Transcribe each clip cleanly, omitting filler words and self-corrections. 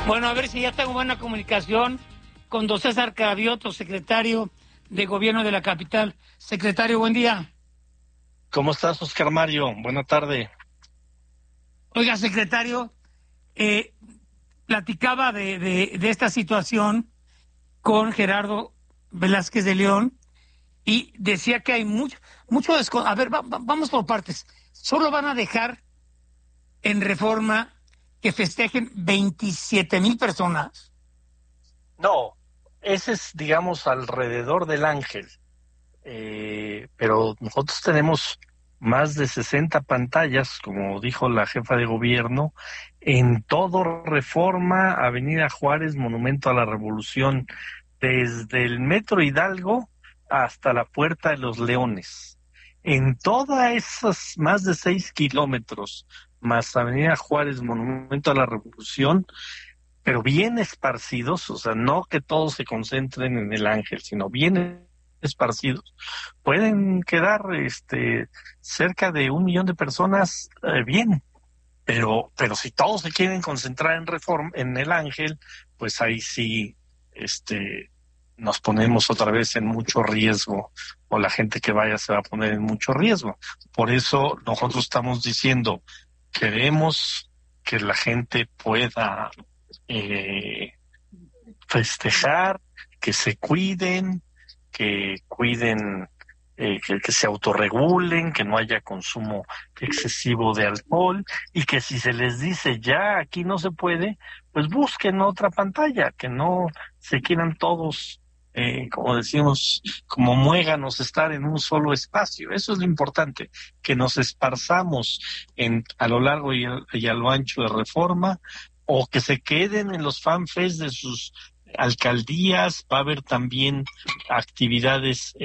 Bueno, a ver si ya tengo buena comunicación con don César Cravioto, secretario de Gobierno de la capital. Secretario, buen día. ¿Cómo estás, Oscar Mario? Buena tarde. Oiga, secretario, platicaba de esta situación con Gerardo Velázquez de León y decía que hay mucho A ver, vamos por partes. Solo van a dejar en Reforma que festejen 27,000 personas. No, ese es, digamos, alrededor del Ángel. Pero nosotros tenemos más de 60 pantallas, como dijo la jefa de gobierno, en todo Reforma, Avenida Juárez, Monumento a la Revolución, desde el Metro Hidalgo hasta la Puerta de los Leones. En todas esas más de 6 kilómetros, más Avenida Juárez, Monumento a la Revolución, pero bien esparcidos, o sea, no que todos se concentren en el Ángel, sino bien esparcidos, pueden quedar cerca de 1 millón de personas bien, pero si todos se quieren concentrar en Reforma, en el Ángel, pues ahí sí nos ponemos otra vez en mucho riesgo, o la gente que vaya se va a poner en mucho riesgo. Por eso nosotros estamos diciendo, queremos que la gente pueda festejar, que se cuiden, que cuiden, que se autorregulen, que no haya consumo excesivo de alcohol, y que si se les dice ya aquí no se puede, pues busquen otra pantalla, que no se quieran todos, como decimos, como muéganos, estar en un solo espacio. Eso es lo importante, que nos esparzamos a lo largo y a lo ancho de Reforma, o que se queden en los fanfests de sus alcaldías. Va a haber también actividades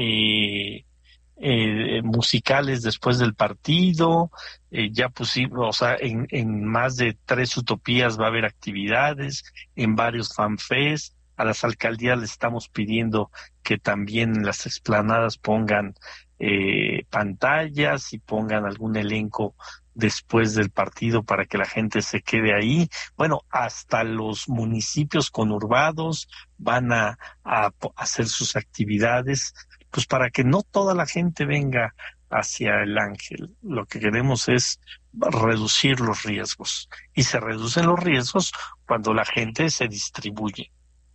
musicales después del partido, ya pusimos, o sea, en más de 3 utopías va a haber actividades, en varios fanfests. A las alcaldías les estamos pidiendo que también en las explanadas pongan pantallas y pongan algún elenco después del partido para que la gente se quede ahí. Bueno, hasta los municipios conurbados van a hacer sus actividades, pues para que no toda la gente venga hacia el Ángel. Lo que queremos es reducir los riesgos, y se reducen los riesgos cuando la gente se distribuye.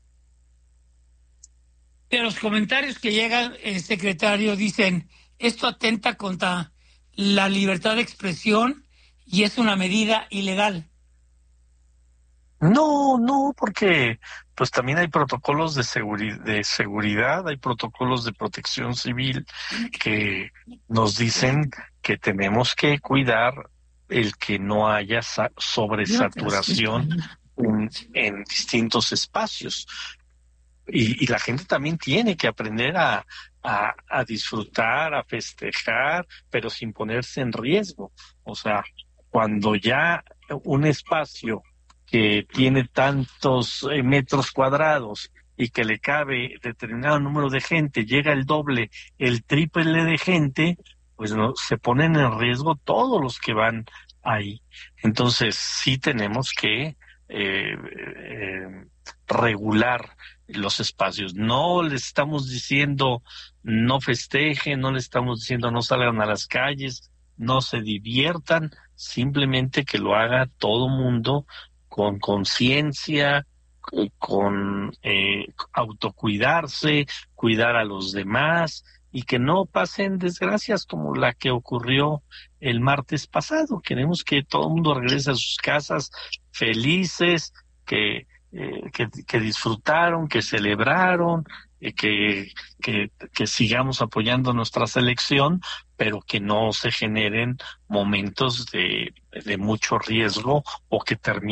De los comentarios que llegan, secretario, dicen, esto atenta contra la libertad de expresión y es una medida ilegal. No, porque pues también hay protocolos de seguridad, hay protocolos de protección civil que nos dicen que tenemos que cuidar el que no haya sobresaturación en distintos espacios. Y la gente también tiene que aprender a disfrutar, a festejar, pero sin ponerse en riesgo. O sea, cuando ya un espacio que tiene tantos metros cuadrados y que le cabe determinado número de gente, llega el doble, el triple de gente, pues no, se ponen en riesgo todos los que van ahí. Entonces sí tenemos que regular los espacios. No les estamos diciendo no festejen, no les estamos diciendo no salgan a las calles, no se diviertan, simplemente que lo haga todo mundo con conciencia, con autocuidarse, cuidar a los demás, y que no pasen desgracias como la que ocurrió el martes pasado. Queremos que todo el mundo regrese a sus casas felices, que disfrutaron, que celebraron, que sigamos apoyando nuestra selección, pero que no se generen momentos de mucho riesgo o que terminen